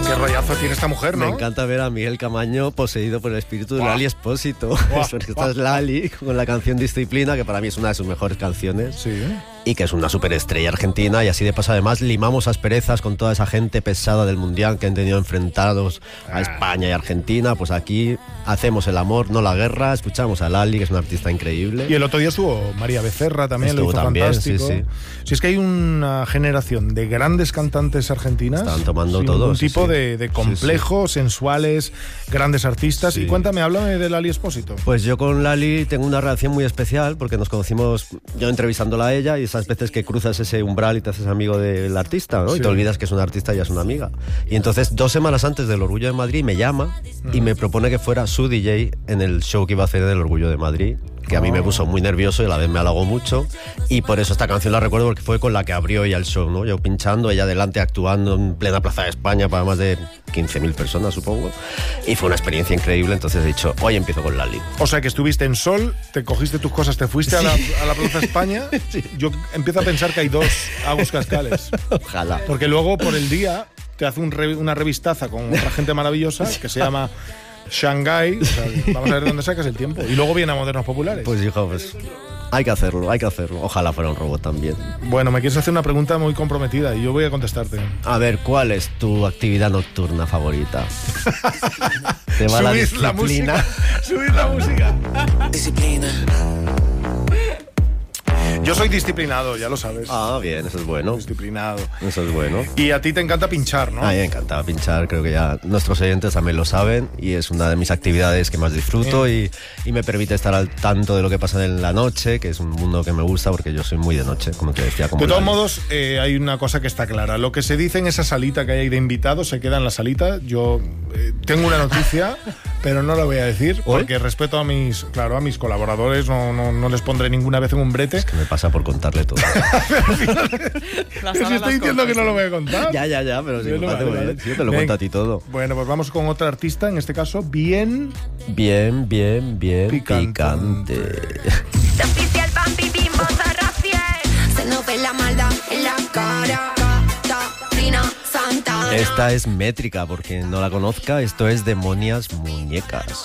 Qué rollazo tiene esta mujer, ¿no? Me encanta ver a Miguel Camaño poseído por el espíritu de Lali Espósito. Esta es Lali con la canción Disciplina, que para mí es una de sus mejores canciones. Sí. Y que es una superestrella argentina, y así de paso además limamos asperezas con toda esa gente pesada del Mundial que han tenido enfrentados a España y Argentina. Pues aquí hacemos el amor, no la guerra. Escuchamos a Lali, que es una artista increíble. Y el otro día estuvo María Becerra también, Estuvo lo hizo también, fantástico. sí. Si es que hay una generación de grandes cantantes argentinas. Están tomando sin todo. ningún Sí, tipo sí. de complejos, sensuales, grandes artistas. Sí. Y cuéntame, háblame de Lali Espósito. Pues yo con Lali tengo una relación muy especial porque nos conocimos yo entrevistándola a ella, y esas veces que cruzas ese umbral y te haces amigo del artista, ¿no? Sí. Y te olvidas que es un artista y ya es una amiga. Y entonces 2 semanas antes del Orgullo de Madrid me llama y me propone que fuera su DJ en el show que iba a hacer en el Orgullo de Madrid, que a mí me puso muy nervioso y a la vez me halagó mucho, y por eso esta canción la recuerdo, porque fue con la que abrió ella el show, ¿no? Yo pinchando, ella delante actuando en plena Plaza de España para más de 15.000 personas, supongo, y fue una experiencia increíble. Entonces he dicho, hoy empiezo con Lali. O sea, que estuviste en Sol, te cogiste tus cosas, te fuiste a la Plaza España. Sí. Yo empiezo a pensar que hay 2 Agus Cascales. Ojalá. Porque luego, por el día, te hace una revistaza con otra gente maravillosa que se llama Shanghái. O sea, vamos a ver dónde sacas el tiempo. Y luego viene a Modernos Populares. Pues hijo, pues hay que hacerlo. Ojalá fuera un robot también. Bueno, me quieres hacer una pregunta muy comprometida y yo voy a contestarte. A ver, ¿cuál es tu actividad nocturna favorita? ¿Te va la disciplina? Subid la música. Disciplina. Yo soy disciplinado, ya lo sabes. Ah, bien, eso es bueno. Disciplinado. Eso es bueno. Y a ti te encanta pinchar, ¿no? A mí me encanta pinchar, creo que ya nuestros oyentes también lo saben, y es una de mis actividades que más disfruto y me permite estar al tanto de lo que pasa en la noche, que es un mundo que me gusta porque yo soy muy de noche, como te decía. Como de todos modos, hay una cosa que está clara. Lo que se dice en esa salita que hay ahí de invitados se queda en la salita. Yo tengo una noticia, pero no la voy a decir porque respeto a mis colaboradores, no les pondré ninguna vez en un brete. Es que me pasa por contarle todo. Si estoy diciendo que no lo voy a contar. Ya, pero si me parece muy bien. Sí, yo te lo cuento a ti todo. Bueno, pues vamos con otra artista, en este caso, bien picante. Oficial pan pipín, se nos ve la maldad en la cara. Catarina Santana. Esta es métrica, porque no la conozca. Esto es Demonias Muñecas.